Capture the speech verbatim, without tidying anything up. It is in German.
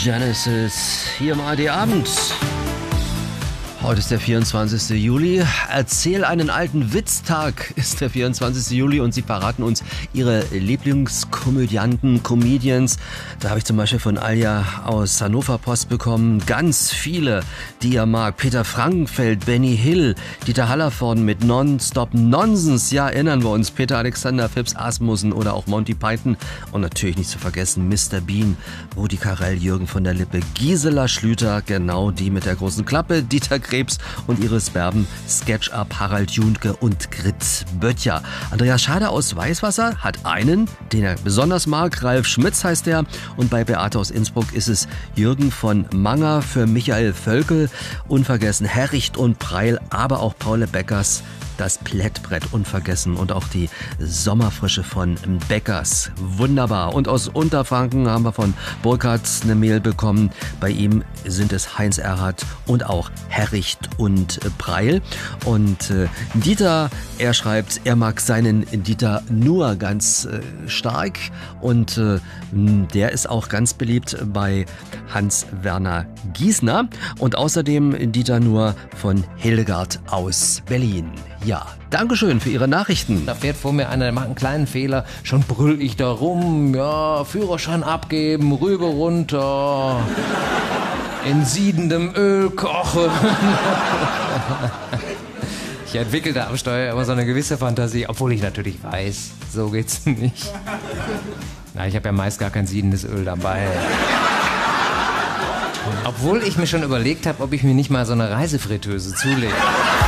Genesis hier im A R D-Abend. Heute ist der vierundzwanzigste Juli. Erzähl einen alten Witztag ist der vierundzwanzigste Juli und Sie verraten uns Ihre Lieblingskomödianten, Comedians. Da habe ich zum Beispiel von Alja aus Hannover Post bekommen. Ganz viele, die ihr mag. Peter Frankenfeld, Benny Hill, Dieter Hallervorden mit Non-Stop Nonsens. Ja, erinnern wir uns. Peter Alexander, Phipps Asmussen oder auch Monty Python. Und natürlich nicht zu vergessen Mister Bean, Rudi Carrell, Jürgen von der Lippe, Gisela Schlüter, genau die mit der großen Klappe, Dieter Krebs und Iris Berben, Sketchup, Harald Junke und Grit Böttcher. Andreas Schade aus Weißwasser hat einen, den er besonders mag. Ralf Schmitz heißt er. Und bei Beate aus Innsbruck ist es Jürgen von Manger, für Michael Völkel. Unvergessen Herricht und Preil, aber auch Paul Beckers. Das Plättbrett unvergessen und auch die Sommerfrische von Beckers. Wunderbar. Und aus Unterfranken haben wir von Burkhard eine Mail bekommen. Bei ihm sind es Heinz Erhardt und auch Herricht und Preil. Und äh, Dieter, er schreibt, er mag seinen Dieter nur ganz äh, stark. Und äh, der ist auch ganz beliebt bei Hans-Werner Giesner. Und außerdem Dieter nur von Hildegard aus Berlin. Ja, Dankeschön für Ihre Nachrichten. Da fährt vor mir einer, der macht einen kleinen Fehler. Schon brüll ich da rum. Ja, Führerschein abgeben, rüber runter. In siedendem Öl kochen. Ich entwickle da am Steuer immer so eine gewisse Fantasie, obwohl ich natürlich weiß, so geht's nicht. Na, ich habe ja meist gar kein siedendes Öl dabei. Obwohl ich mir schon überlegt habe, ob ich mir nicht mal so eine Reisefritteuse zulege.